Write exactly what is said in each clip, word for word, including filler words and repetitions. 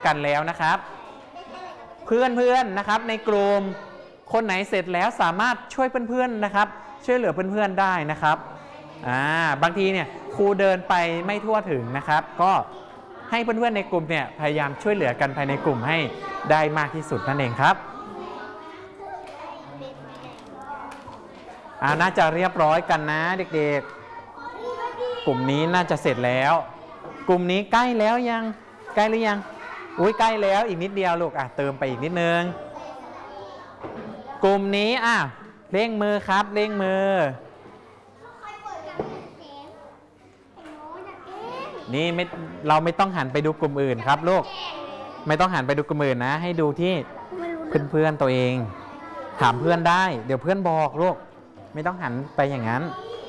กันแล้วนะครับเพื่อนๆนะครับในกลุ่มคนไหนเสร็จแล้วสามารถช่วยเพื่อนๆนะครับช่วยเหลือเพื่อนๆได้นะครับอ่าบางทีเนี่ยครูเดินไปไม่ทั่วถึงนะครับก็ให้เพื่อนๆในกลุ่มเนี่ยพยายามช่วยเหลือกันภายในกลุ่มให้ได้มากที่สุดนั่นเองครับอ่าน่าจะเรียบร้อยกันนะเด็กๆกลุ่มนี้น่าจะเสร็จแล้วกลุ่มนี้ใกล้แล้วยังใกล้หรือยังอุ้ยใกล้แล้วอีกนิดเดียวลูกอ่ะเติมไปอีกนิดนึงกลุ่มนี้อ่ะเร่งมือครับเร่งมือนี่ไม่เราไม่ต้องหันไปดูกลุ่มอื่นครับลูกไม่ต้องหันไปดูกลุ่มอื่นนะให้ดูที่เพื่อนๆตัวเองถามเพื่อนได้เดี๋ยวเพื่อนบอกลูกไม่ต้องหันไปอย่างนั้น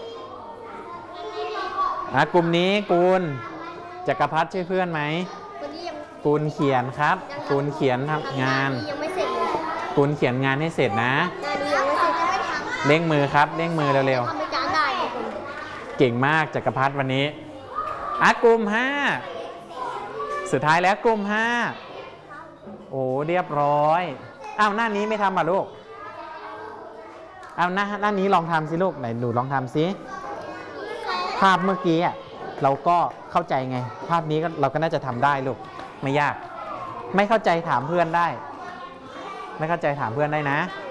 อ่ะกลุ่มนี้กูลจักรพัฒน์ช่วยเพื่อนไหมกูลเขียนครับกูลเขียนทำงานกูลเขียนงานให้เสร็จนะเร่งมือครับเร่งมือเร็วๆเก่งมากจักรพัฒน์วันนี้อ่ะกลุ่มห้าสุดท้ายแล้วกลุ่มห้าโอ้เรียบร้อยอ้าวหน้านี้ไม่ทำอ่ะลูกอ้าวหน้าหน้านี้ลองทำสิลูกไหนหนูลองทำสิภาพเมื่อกี้อ่ะเราก็เข้าใจไงภาพนี้ก็เราก็น่าจะทำได้ลูกไม่ยากไม่เข้าใจถามเพื่อนได้ไม่เข้าใจถามเพื่อนได้นะ